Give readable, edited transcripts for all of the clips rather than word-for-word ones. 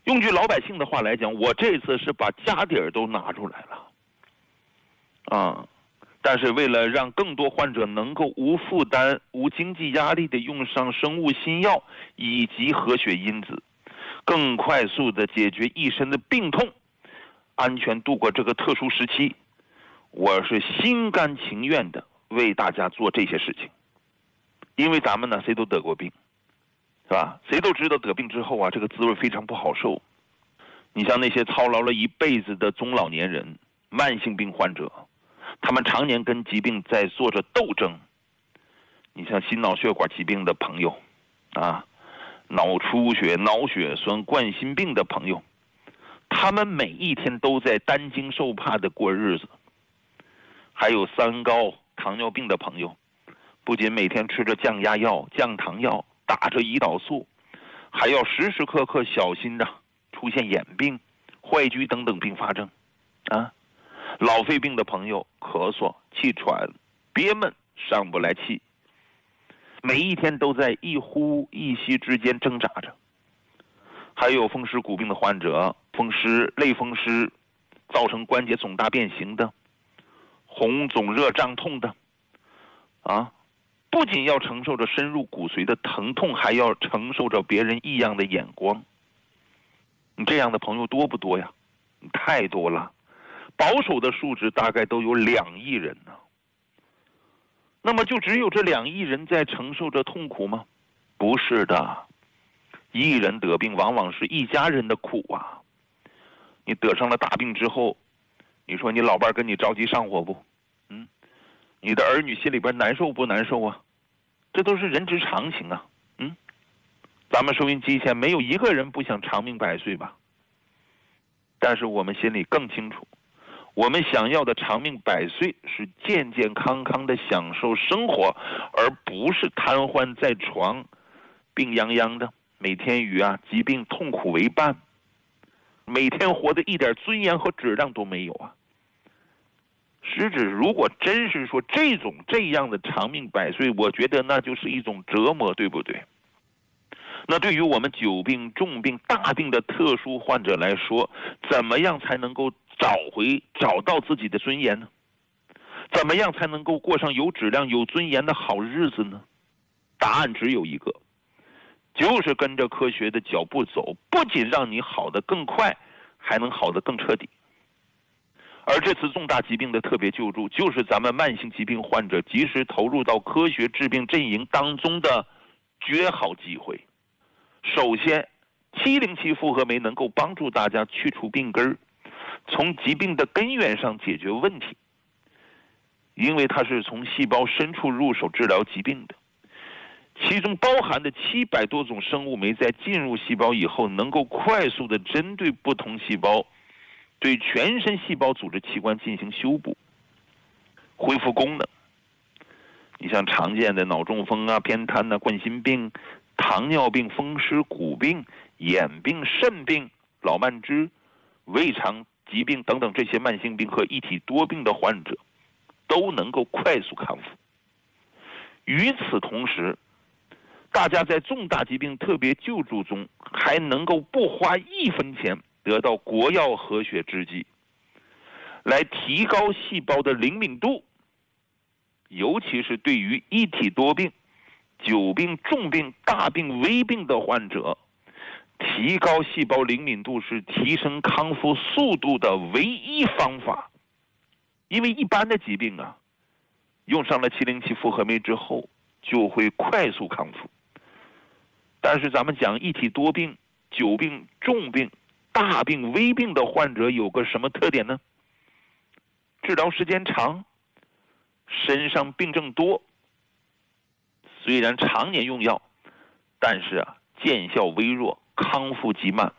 用句老百姓的话来讲，我这次是把家底儿都拿出来了，但是为了让更多患者能够无负担、无经济压力的用上生物新药以及活血因子，更快速的解决一身的病痛，安全度过这个特殊时期，我是心甘情愿的为大家做这些事情。因为咱们呢，谁都得过病，是吧？谁都知道得病之后啊，这个滋味非常不好受。你像那些操劳了一辈子的中老年人、慢性病患者，他们常年跟疾病在做着斗争。你像心脑血管疾病的朋友，脑出血、脑血栓、冠心病的朋友，他们每一天都在担惊受怕的过日子。还有三高、糖尿病的朋友，不仅每天吃着降压药、降糖药，打着胰岛素，还要时时刻刻小心的出现眼病、坏疽等等并发症。老肺病的朋友，咳嗽、气喘、憋闷、上不来气，每一天都在一呼一吸之间挣扎着。还有风湿骨病的患者，类风湿造成关节肿大变形的，红肿热胀痛的，不仅要承受着深入骨髓的疼痛，还要承受着别人异样的眼光。你这样的朋友多不多呀？太多了，保守的数值大概都有2亿人呢。那么就只有这2亿人在承受着痛苦吗？不是的，一人得病往往是一家人的苦啊。你得上了大病之后，你说你老伴跟你着急上火不？你的儿女心里边难受不难受啊？这都是人之常情啊。咱们收音机前没有一个人不想长命百岁吧？但是我们心里更清楚，我们想要的长命百岁是健健康康的享受生活，而不是瘫痪在床，病殃殃的，每天与疾病痛苦为伴，每天活得一点尊严和质量都没有啊。实质如果真是说这样的长命百岁，我觉得那就是一种折磨，对不对？那对于我们久病、重病、大病的特殊患者来说，怎么样才能够找到自己的尊严呢？怎么样才能够过上有质量、有尊严的好日子呢？答案只有一个，就是跟着科学的脚步走，不仅让你好得更快，还能好得更彻底。而这次重大疾病的特别救助，就是咱们慢性疾病患者及时投入到科学治病阵营当中的绝好机会。首先，707复合酶能够帮助大家去除病根，从疾病的根源上解决问题。因为它是从细胞深处入手治疗疾病的，其中包含的700多种生物酶在进入细胞以后，能够快速的针对不同细胞，对全身细胞组织器官进行修补、恢复功能。你像常见的脑中风偏瘫冠心病、糖尿病、风湿骨病、眼病、肾病、老慢支、胃肠疾病等等这些慢性病和一体多病的患者，都能够快速康复。与此同时，大家在重大疾病特别救助中，还能够不花1分钱得到国药活血制剂，来提高细胞的灵敏度，尤其是对于一体多病、久病、重病、大病、危病的患者，提高细胞灵敏度是提升康复速度的唯一方法。因为一般的疾病用上了707复合酶之后，就会快速康复。但是咱们讲一体多病、久病、重病、大病、危病的患者有个什么特点呢？治疗时间长，身上病症多，虽然常年用药，但是见效微弱，康复极慢。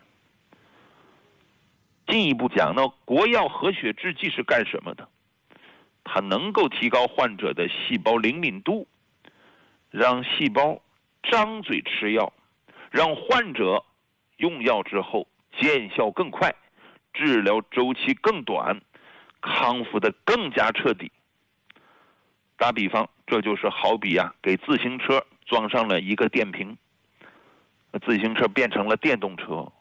进一步讲呢，国药活血制剂是干什么的？它能够提高患者的细胞灵敏度，让细胞张嘴吃药，让患者用药之后见效更快，治疗周期更短，康复的更加彻底。打比方，这就是好比给自行车装上了一个电瓶，自行车变成了电动车，